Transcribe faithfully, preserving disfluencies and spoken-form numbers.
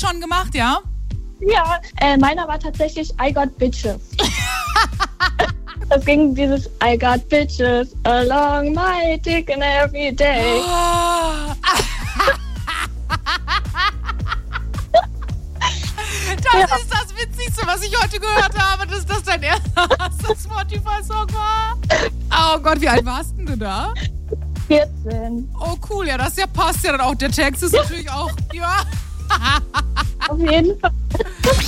schon gemacht, ja? Ja, äh, meiner war tatsächlich I Got Bitches. Das ging dieses I got bitches along my dick and every day. Oh. Das Ja. ist das Witzigste, was ich heute gehört habe, dass das dein erster Spotify-Song war. Oh Gott, wie alt warst denn du da? vierzehn. Oh cool, ja, das ja passt ja dann auch. Der Text ist natürlich auch, ja. Auf jeden Fall.